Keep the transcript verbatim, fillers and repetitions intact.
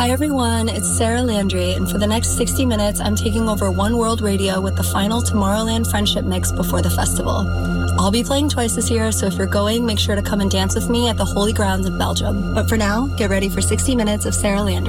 Hi everyone, it's Sarah Landry, and for the next sixty minutes, I'm taking over One World Radio with the final Tomorrowland Friendship Mix before the festival. I'll be playing twice this year, so if you're going, make sure to come and dance with me at the Holy Grounds of Belgium. But for now, get ready for sixty minutes of Sarah Landry.